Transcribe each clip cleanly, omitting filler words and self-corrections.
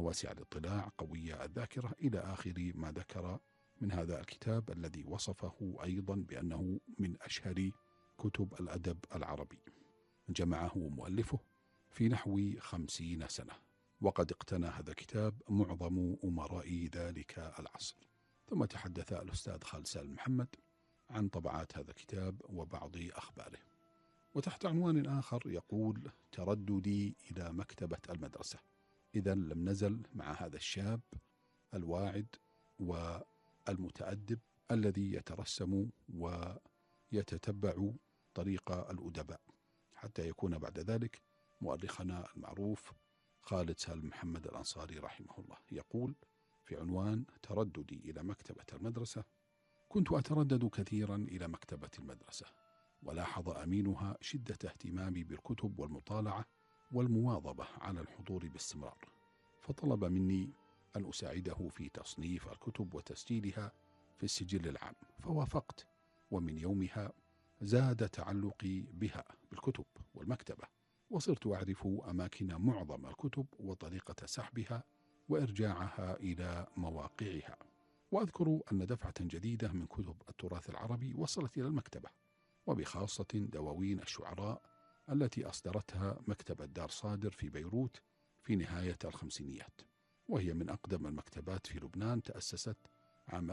واسع الاطلاع قوي الذاكرة إلى آخر ما ذكر من هذا الكتاب الذي وصفه أيضا بأنه من أشهر كتب الأدب العربي. جمعه مؤلفه في نحو 50 سنة، وقد اقتنى هذا الكتاب معظم أمراء ذلك العصر. ثم تحدث الأستاذ خالد سالم محمد عن طبعات هذا الكتاب وبعض أخباره. وتحت عنوان آخر يقول: ترددي إلى مكتبة المدرسة. إذا لم نزل مع هذا الشاب الواعد والمتأدب الذي يترسم ويتتبع طريق الأدباء حتى يكون بعد ذلك مؤرخنا المعروف خالد سالم محمد الأنصاري رحمه الله. يقول في عنوان ترددي إلى مكتبة المدرسة: كنت أتردد كثيرا إلى مكتبة المدرسة، ولاحظ أمينها شدة اهتمامي بالكتب والمطالعة والمواظبة على الحضور باستمرار، فطلب مني أن أساعده في تصنيف الكتب وتسجيلها في السجل العام، فوافقت، ومن يومها زاد تعلقي بها بالكتب والمكتبة، وصرت أعرف أماكن معظم الكتب وطريقة سحبها وإرجاعها إلى مواقعها. وأذكر أن دفعة جديدة من كتب التراث العربي وصلت إلى المكتبة، وبخاصة دواوين الشعراء التي أصدرتها مكتبة دار صادر في بيروت في نهاية الخمسينيات، وهي من أقدم المكتبات في لبنان، تأسست عام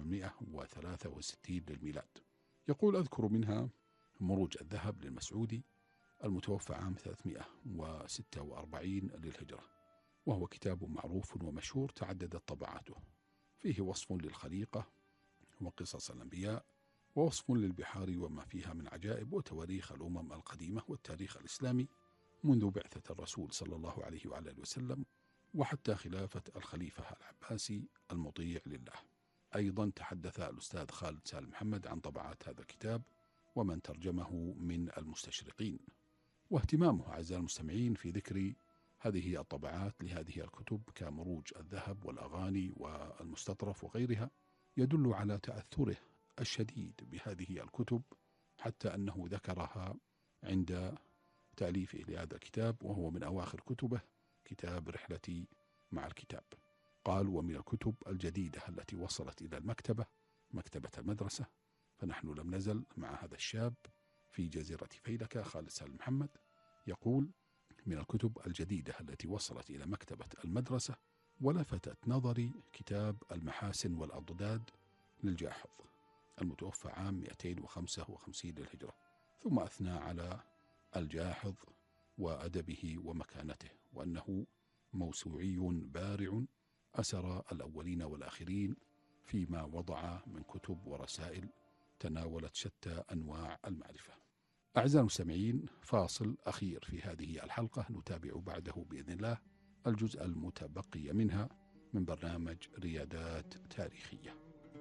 1863 للميلاد. يقول: أذكر منها مروج الذهب للمسعودي المتوفى عام 346 للهجرة، وهو كتاب معروف ومشهور تعددت طبعاته، فيه وصف للخليقة وقصص الأنبياء، ووصف للبحار وما فيها من عجائب، وتواريخ الأمم القديمة والتاريخ الإسلامي منذ بعثة الرسول صلى الله عليه وعلى آله وسلم وحتى خلافة الخليفة العباسي المطيع لله. أيضا تحدث الأستاذ خالد سالم محمد عن طبعات هذا الكتاب ومن ترجمه من المستشرقين، واهتمامه أعزائي المستمعين في ذكر هذه الطبعات لهذه الكتب كمروج الذهب والأغاني والمستطرف وغيرها يدل على تأثره الشديد بهذه الكتب، حتى أنه ذكرها عند تأليفه لهذا الكتاب، وهو من أواخر كتبه كتاب رحلتي مع الكتاب. قال: ومن الكتب الجديدة التي وصلت إلى المكتبة مكتبة المدرسة، فنحن لم نزل مع هذا الشاب في جزيرة فيلكة خالد سالم محمد. يقول: من الكتب الجديدة التي وصلت إلى مكتبة المدرسة ولفتت نظري كتاب المحاسن والأضداد للجاحظ المتوفى عام 255 للهجرة، ثم أثنى على الجاحظ وأدبه ومكانته، وأنه موسوعي بارع أسر الأولين والآخرين فيما وضع من كتب ورسائل تناولت شتى أنواع المعرفة. أعزائي المستمعين، فاصل أخير في هذه الحلقة، نتابع بعده بإذن الله الجزء المتبقي منها من برنامج ريادات تاريخية.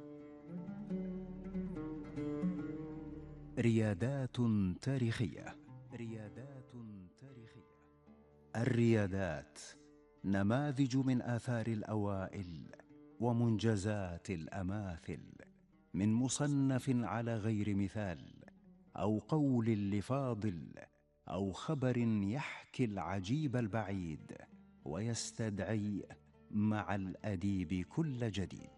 ريادات تاريخية. ريادات تاريخية. الريادات نماذج من آثار الأوائل ومنجزات الأماثل، من مصنف على غير مثال، أو قول لفاضل، أو خبر يحكي العجيب البعيد ويستدعي مع الأديب كل جديد.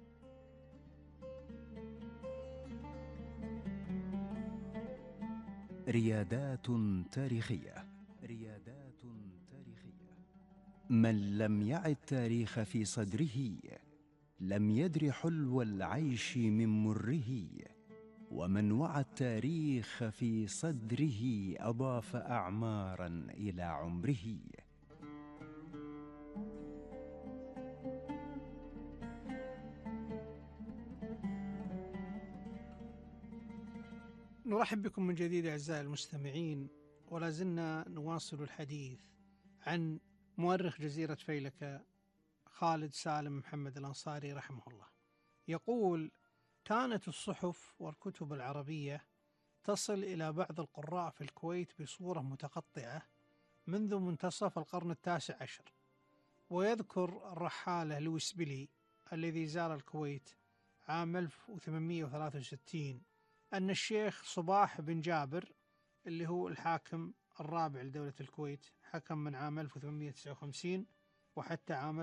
ريادات تاريخية. ريادات تاريخية. من لم يعد التاريخ في صدره لم يدر حلو العيش من مره، ومن وعى التاريخ في صدره أضاف أعمارا إلى عمره. نرحب بكم من جديد أعزائي المستمعين، ولا زلنا نواصل الحديث عن مؤرخ جزيرة فيلكة خالد سالم محمد الأنصاري رحمه الله. يقول: كانت الصحف والكتب العربية تصل إلى بعض القراء في الكويت بصورة متقطعة منذ منتصف القرن التاسع عشر. ويذكر الرحالة لويس بيلي الذي زار الكويت عام 1863 أن الشيخ صباح بن جابر اللي هو الحاكم الرابع لدولة الكويت، حكم من عام 1859 وحتى عام